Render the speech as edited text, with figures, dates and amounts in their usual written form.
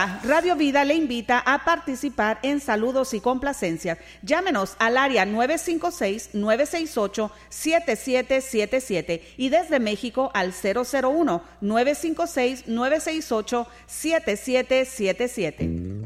Ahora, Radio Vida le invita a participar en saludos y complacencias. Llámenos al área 956-968-7777 y desde México al 001-956-968-7777.